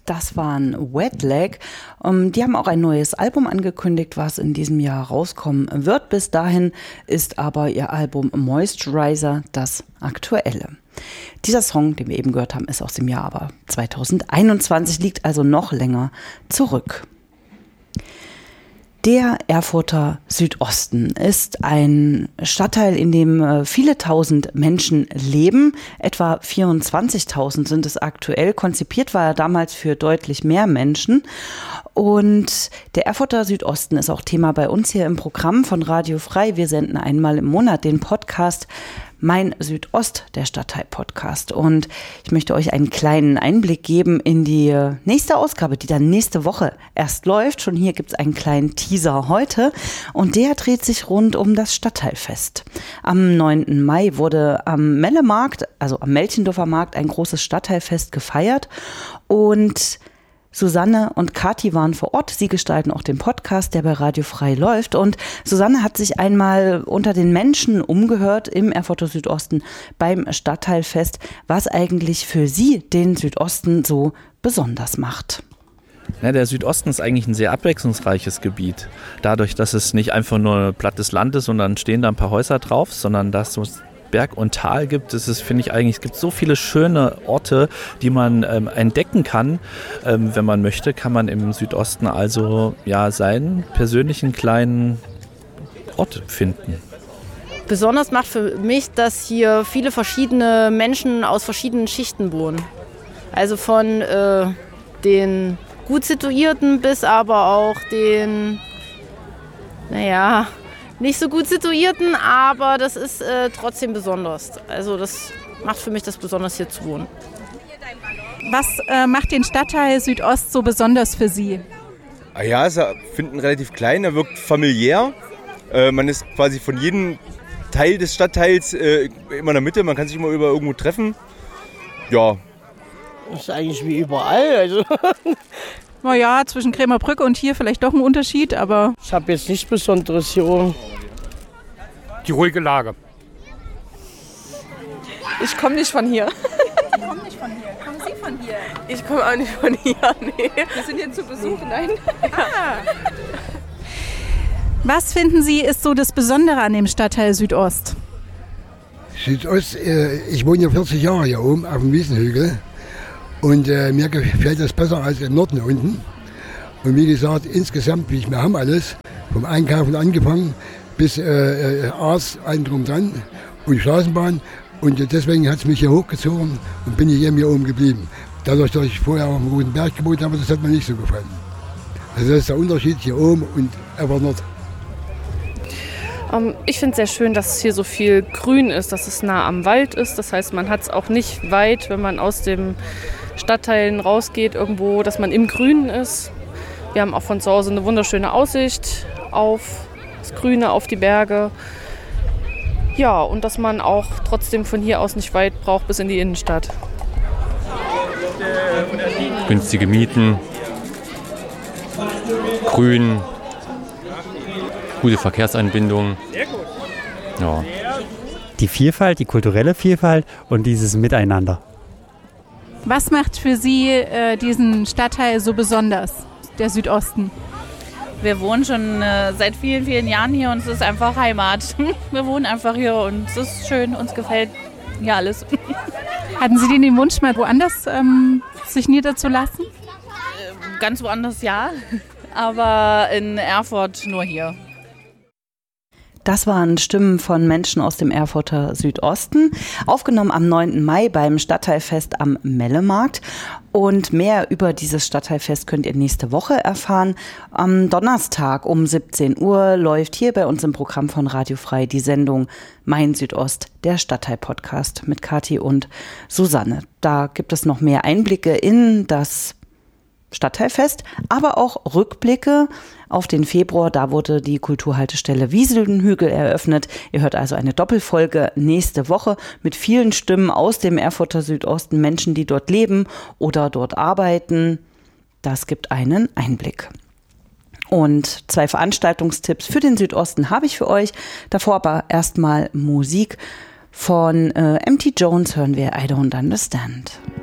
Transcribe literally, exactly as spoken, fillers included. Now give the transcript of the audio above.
Das waren Wet Leg. Um, die haben auch ein neues Album angekündigt, was in diesem Jahr rauskommen wird. Bis dahin ist aber ihr Album Moisturizer das aktuelle. Dieser Song, den wir eben gehört haben, ist aus dem Jahr aber zwanzig einundzwanzig, liegt also noch länger zurück. Der Erfurter Südosten ist ein Stadtteil, in dem viele tausend Menschen leben. Etwa vierundzwanzigtausend sind es aktuell. Konzipiert war er damals für deutlich mehr Menschen. Und der Erfurter Südosten ist auch Thema bei uns hier im Programm von Radio Frei. Wir senden einmal im Monat den Podcast Mein Südost, der Stadtteil-Podcast. Und ich möchte euch einen kleinen Einblick geben in die nächste Ausgabe, die dann nächste Woche erst läuft. Schon hier gibt es einen kleinen Teaser heute. Und der dreht sich rund um das Stadtteilfest. Am neunten Mai wurde am Mellemarkt, also am Melchendorfer Markt, ein großes Stadtteilfest gefeiert. Und Susanne und Kathi waren vor Ort. Sie gestalten auch den Podcast, der bei Radio Frei läuft. Und Susanne hat sich einmal unter den Menschen umgehört im Erfurter Südosten beim Stadtteilfest, was eigentlich für sie den Südosten so besonders macht. Ja, der Südosten ist eigentlich ein sehr abwechslungsreiches Gebiet. Dadurch, dass es nicht einfach nur plattes Land ist und dann stehen da ein paar Häuser drauf, sondern dass so Berg und Tal gibt. Es ist, finde ich eigentlich, es gibt so viele schöne Orte, die man ähm, entdecken kann. Ähm, wenn man möchte, kann man im Südosten also ja seinen persönlichen kleinen Ort finden. Besonders macht für mich, dass hier viele verschiedene Menschen aus verschiedenen Schichten wohnen. Also von äh, den gut Situierten bis aber auch den, naja, nicht so gut Situierten, aber das ist äh, trotzdem besonders. Also das macht für mich das besonders, hier zu wohnen. Was äh, macht den Stadtteil Südost so besonders für Sie? Ah ja, ich finde ihn relativ klein, er wirkt familiär. Äh, man ist quasi von jedem Teil des Stadtteils äh, immer in der Mitte, man kann sich immer über irgendwo treffen. Ja. Das ist eigentlich wie überall. Also. Naja, zwischen Krämerbrücke und hier vielleicht doch ein Unterschied, aber... Ich habe jetzt nichts Besonderes hier. Die ruhige Lage. Ich komme nicht von hier. Ich komme nicht von hier. Kommen Sie von hier? Ich komme auch nicht von hier, nee. Wir sind hier zu Besuch, nein? Ah. Was finden Sie ist so das Besondere an dem Stadtteil Südost? Südost, äh, ich wohne ja vierzig Jahre hier oben auf dem Wiesenhügel. Und äh, mir gefällt das besser als im Norden unten. Und wie gesagt, insgesamt, wir haben alles, vom Einkaufen angefangen bis äh, Arzt, allen drum dran und Straßenbahn. Und deswegen hat es mich hier hochgezogen und bin hier hier oben geblieben. Dadurch, dass ich vorher auf dem Roten Berg gewohnt habe, das hat mir nicht so gefallen. Also das ist der Unterschied hier oben und einfach Nord. Um, ich finde es sehr schön, dass es hier so viel Grün ist, dass es nah am Wald ist. Das heißt, man hat es auch nicht weit, wenn man aus dem Stadtteilen rausgeht irgendwo, dass man im Grünen ist. Wir haben auch von zu Hause eine wunderschöne Aussicht auf das Grüne, auf die Berge. Ja, und dass man auch trotzdem von hier aus nicht weit braucht bis in die Innenstadt. Günstige Mieten, Grün, gute Verkehrsanbindung. Ja. Die Vielfalt, die kulturelle Vielfalt und dieses Miteinander. Was macht für Sie äh, diesen Stadtteil so besonders, der Südosten? Wir wohnen schon äh, seit vielen, vielen Jahren hier und es ist einfach Heimat. Wir wohnen einfach hier und es ist schön, uns gefällt hier alles. Hatten Sie den Wunsch, mal woanders ähm, sich niederzulassen? Äh, ganz woanders ja, aber in Erfurt nur hier. Das waren Stimmen von Menschen aus dem Erfurter Südosten, aufgenommen am neunten Mai beim Stadtteilfest am Mellemarkt. Und mehr über dieses Stadtteilfest könnt ihr nächste Woche erfahren. Am Donnerstag um siebzehn Uhr läuft hier bei uns im Programm von Radio Frei die Sendung Mein Südost, der Stadtteil-Podcast mit Kathi und Susanne. Da gibt es noch mehr Einblicke in das Stadtteilfest, aber auch Rückblicke auf den Februar. Da wurde die Kulturhaltestelle Wiesenhügel eröffnet. Ihr hört also eine Doppelfolge nächste Woche mit vielen Stimmen aus dem Erfurter Südosten, Menschen, die dort leben oder dort arbeiten. Das gibt einen Einblick. Und zwei Veranstaltungstipps für den Südosten habe ich für euch. Davor aber erstmal Musik. Von äh, M T Jones hören wir I Don't Understand.